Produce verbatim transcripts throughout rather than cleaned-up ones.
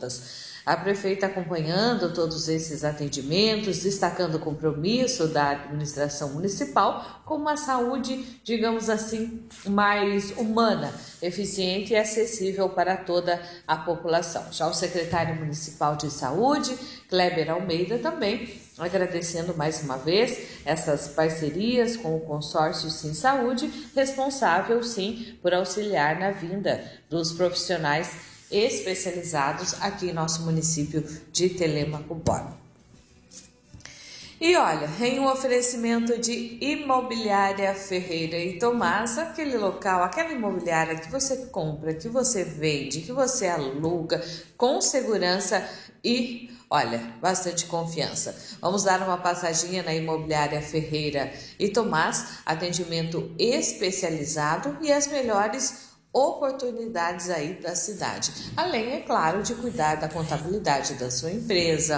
consultas. A prefeita acompanhando todos esses atendimentos, destacando o compromisso da administração municipal com uma saúde, digamos assim, mais humana, eficiente e acessível para toda a população. Já o secretário municipal de saúde, Kleber Almeida, também agradecendo mais uma vez essas parcerias com o consórcio Sim Saúde, responsável sim por auxiliar na vinda dos profissionais especializados aqui em nosso município de Telêmaco Borba. E olha, em um oferecimento de Imobiliária Ferreira e Tomás, aquele local, aquela imobiliária que você compra, que você vende, que você aluga, com segurança e, olha, bastante confiança. Vamos dar uma passadinha na Imobiliária Ferreira e Tomás, atendimento especializado e as melhores oportunidades aí da cidade. Além, é claro, de cuidar da contabilidade da sua empresa,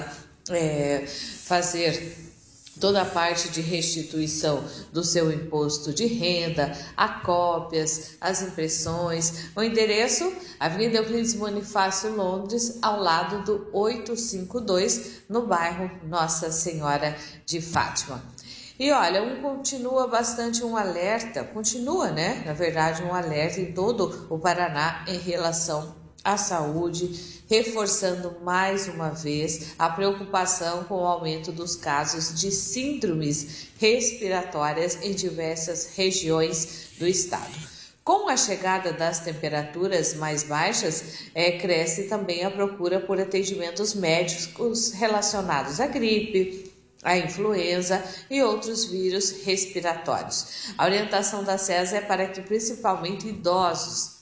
é, fazer toda a parte de restituição do seu imposto de renda, a cópias, as impressões. O endereço, Avenida Euclides Bonifácio, Londres, ao lado do oitocentos e cinquenta e dois, no bairro Nossa Senhora de Fátima. E olha, um continua bastante um alerta, continua, né? Na verdade, um alerta em todo o Paraná em relação à saúde, reforçando mais uma vez a preocupação com o aumento dos casos de síndromes respiratórias em diversas regiões do estado. Com a chegada das temperaturas mais baixas, é, cresce também a procura por atendimentos médicos relacionados à gripe, a influenza e outros vírus respiratórios. A orientação da SESA é para que principalmente idosos,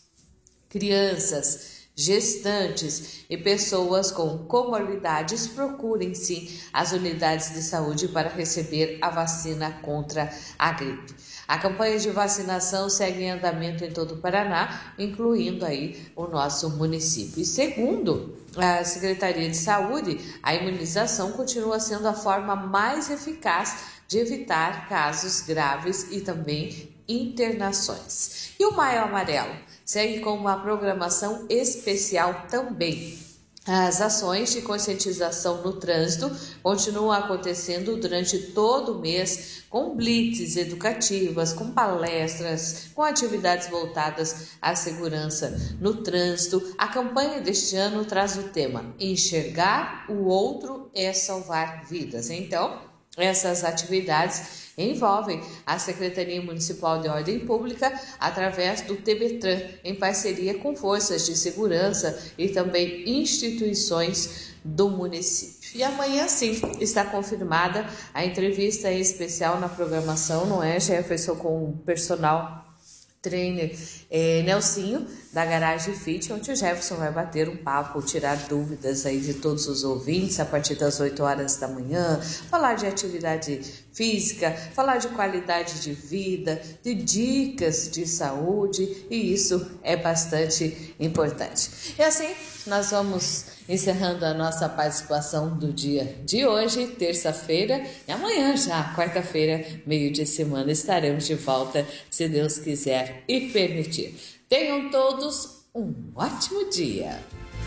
crianças, gestantes e pessoas com comorbidades procurem sim as unidades de saúde para receber a vacina contra a gripe. A campanha de vacinação segue em andamento em todo o Paraná, incluindo aí o nosso município. E segundo a Secretaria de Saúde, a imunização continua sendo a forma mais eficaz de evitar casos graves e também internações. E o Maio Amarelo segue com uma programação especial também. As ações de conscientização no trânsito continuam acontecendo durante todo o mês, com blitz educativas, com palestras, com atividades voltadas à segurança no trânsito. A campanha deste ano traz o tema Enxergar o Outro é Salvar Vidas. Então, essas atividades envolvem a Secretaria Municipal de Ordem Pública através do TEBETRAN, em parceria com forças de segurança e também instituições do município. E amanhã sim está confirmada a entrevista especial na programação, não é, Jefferson, com o personal trainer é, Nelsinho, da Garagem Fit, onde o Jefferson vai bater um papo, tirar dúvidas aí de todos os ouvintes a partir das oito horas da manhã, falar de atividade física, falar de qualidade de vida, de dicas de saúde, e isso é bastante importante. E assim, nós vamos encerrando a nossa participação do dia de hoje, terça-feira, e amanhã já, quarta-feira, meio de semana, estaremos de volta, se Deus quiser e permitir. Tenham todos um ótimo dia.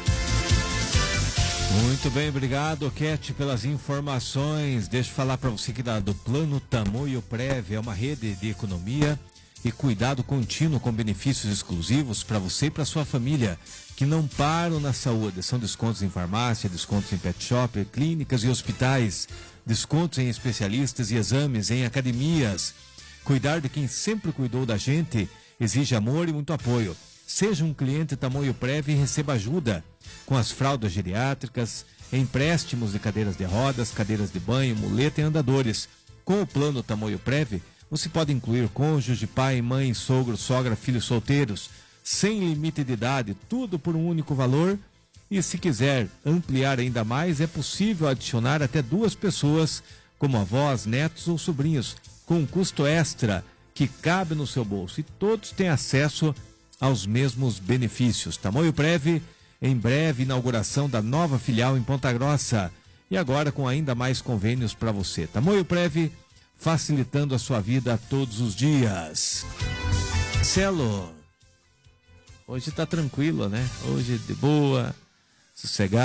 Muito bem, obrigado, Cat, pelas informações. Deixa eu falar para você que da, do Plano Tamoio Prev é uma rede de economia e cuidado contínuo com benefícios exclusivos para você e para sua família, que não param na saúde. São descontos em farmácia, descontos em pet shop, clínicas e hospitais, descontos em especialistas e exames em academias. Cuidar de quem sempre cuidou da gente exige amor e muito apoio. Seja um cliente Tamoio Prev e receba ajuda com as fraldas geriátricas, empréstimos de cadeiras de rodas, cadeiras de banho, muleta e andadores. Com o plano Tamoio Prev, você pode incluir cônjuge, pai, mãe, sogro, sogra, filhos solteiros, sem limite de idade, tudo por um único valor. E se quiser ampliar ainda mais, é possível adicionar até duas pessoas, como avós, netos ou sobrinhos, com um custo extra que cabe no seu bolso. E todos têm acesso aos mesmos benefícios. Tamoio Prev, em breve, inauguração da nova filial em Ponta Grossa. E agora com ainda mais convênios para você. Tamoio Prev, facilitando a sua vida todos os dias. Celo, hoje tá tranquilo, né? Hoje de boa, sossegado.